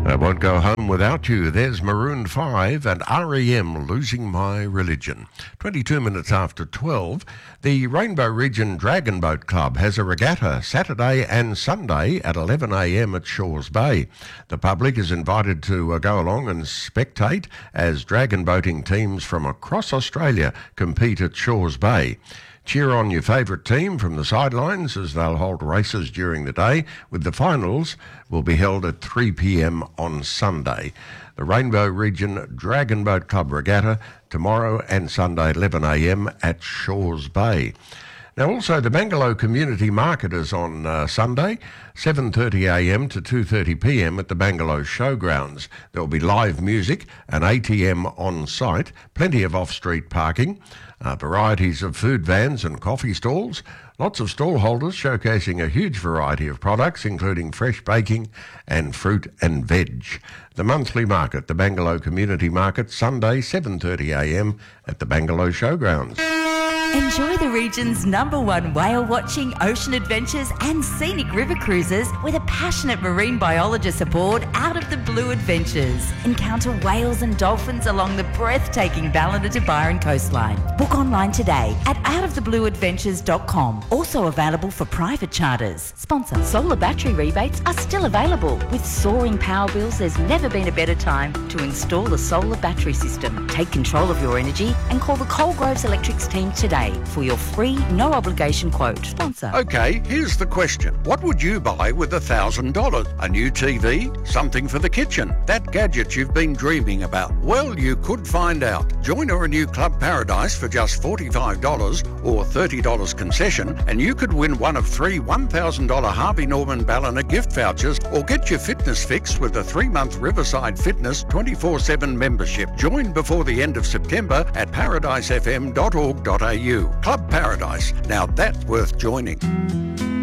I Won't Go Home Without You. There's Maroon 5 and REM, Losing My Religion. 22 minutes after 12, the Rainbow Region Dragon Boat Club has a regatta Saturday and Sunday at 11 a.m. at Shores Bay. The public is invited to go along and spectate as dragon boating teams from across Australia compete at Shores Bay. Cheer on your favourite team from the sidelines as they'll hold races during the day, with the finals will be held at 3 p.m. on Sunday. The Rainbow Region Dragon Boat Club Regatta tomorrow and Sunday 11 a.m. at Shores Bay. Now also the Bangalow Community Market is on Sunday, 7:30 a.m. to 2:30 p.m. at the Bangalow Showgrounds. There will be live music, an ATM on site, plenty of off-street parking, varieties of food vans and coffee stalls, lots of stall holders showcasing a huge variety of products, including fresh baking and fruit and veg. The monthly market, the Bangalow Community Market, Sunday, 7:30 a.m. at the Bangalow Showgrounds. Enjoy the region's #1 whale watching, ocean adventures and scenic river cruises with a passionate marine biologist aboard Out of the Blue Adventures. Encounter whales and dolphins along the breathtaking Ballina to Byron coastline. Book online today at outoftheblueadventures.com. Also available for private charters. Sponsor. Solar battery rebates are still available. With soaring power bills, there's never been a better time to install a solar battery system. Take control of your energy and call the Coalgroves Electrics team today for your free, no obligation quote. Sponsor. Okay, here's the question. What would you buy with $1,000? A new TV? Something for the kitchen? That gadget you've been dreaming about? Well, you could find out. Join or renew Club Paradise for just $45 or $30 concession, and you could win one of 3 $1,000 Harvey Norman Ballina gift vouchers, or get your fitness fix with a 3-month Riverside Fitness 24/7 membership. Join before the end of September at paradisefm.org.au. Club Paradise. Now that's worth joining.